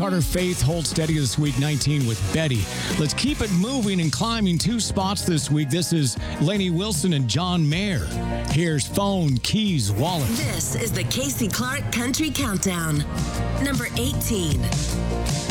Carter Faith holds steady this week, 19 with Betty. Let's keep it moving and climbing 2 spots this week. This is Lainey Wilson and John Mayer. Here's Phone, Keys, Wallet. This is the Casey Clark Country Countdown. Number 18.